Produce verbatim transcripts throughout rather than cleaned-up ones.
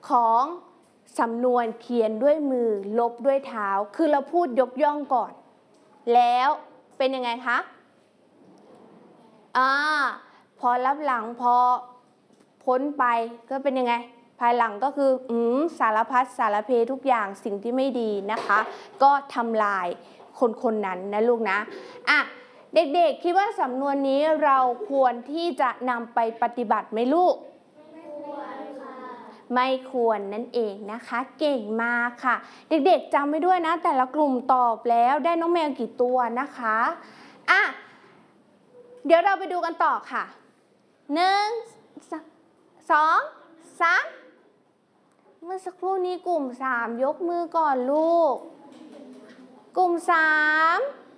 ของสำนวนเขียนด้วยมือลบด้วยเท้าคือเราพูดยกย่องก่อนแล้วเป็นยังไงคะอ่าพอรับหลังพอพ้นไปก็เป็นยังไงภายหลังก็คืออืมสารพัดสารเพทุกอย่างสิ่งที่ไม่ดีนะคะก็ทำลายคนคนนั้นนะลูกนะอ่ะเด็กๆคิดว่าสำนวนนี้เราควรที่จะนำไปปฏิบัติไหมลูกไม่ควรค่ะไม่ควรนั่นเองนะคะเก่งมากค่ะเด็กๆจำไว้ด้วยนะแต่ละกลุ่มตอบแล้วได้น้องแมวกี่ตัวนะคะอ่ะเดี๋ยวเราไปดูกันต่อค่ะหนึ่งสองสามเมื่อสักครู่นี้กลุ่มสามยกมือก่อนลูกกลุ่มสาม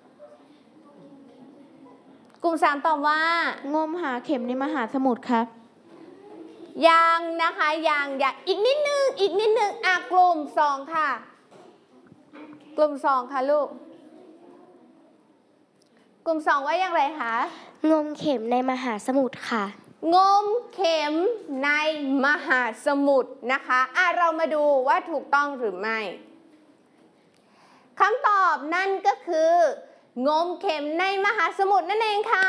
กลุ่มสามตอบว่างมหาเข็มในมหาสมุทรครับยังนะคะยังอยากอีกนิดนึงอีกนิดนึงอ่ะกลุ่มสองค่ะกลุ่มสองค่ะลูกกลุ่มสองว่าอย่างไรคะงมเข็มในมหาสมุทรค่ะงมเข็มในมหาสมุทรนะคะอ่ะเรามาดูว่าถูกต้องหรือไม่คำตอบนั่นก็คืองมเข็มในมหาสมุทรนั่นเองค่ะ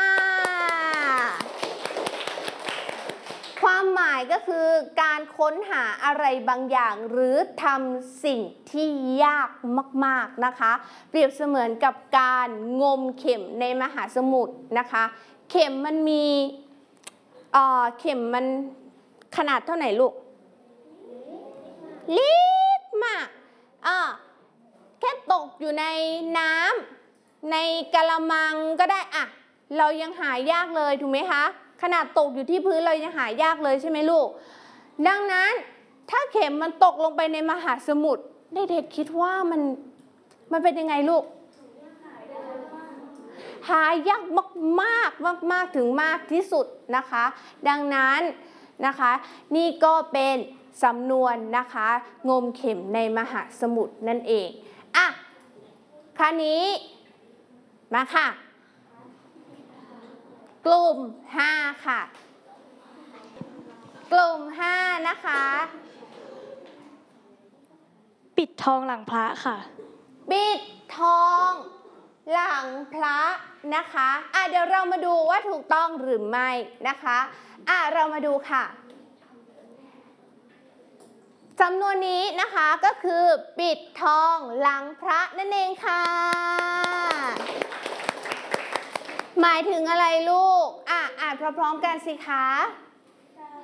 ความหมายก็คือการค้นหาอะไรบางอย่างหรือทำสิ่งที่ยากมากๆนะคะเปรียบเสมือนกับการงมเข็มในมหาสมุทรนะคะเข็มมันมีเอ่อเข็มมันขนาดเท่าไหร่ลูกเล็กมากอ่าแค่ตกอยู่ในน้ำในกะละมังก็ได้อะเรายังหายากเลยถูกไหมคะขนาดตกอยู่ที่พื้นเรายังหายากเลยใช่ไหมลูกดังนั้นถ้าเข็มมันตกลงไปในมหาสมุทรเด็กๆคิดว่ามันมันเป็นยังไงลูกหายากมากมากมากมากถึงมากที่สุดนะคะดังนั้นนะคะนี่ก็เป็นสำนวนนะคะงมเข็มในมหาสมุทรนั่นเองอ่ะคราวนี้มาค่ะกลุ่มห้าค่ะกลุ่มห้านะคะปิดทองหลังพระค่ะปิดทองหลังพระนะคะอ่ะเดี๋ยวเรามาดูว่าถูกต้องหรือไม่นะคะอ่ะเรามาดูค่ะสำนวนนี้นะคะก็คือปิดทองหลังพระนั่นเองค่ะหมายถึงอะไรลูกอ่ะอ่านพร้อมๆกันสิคะ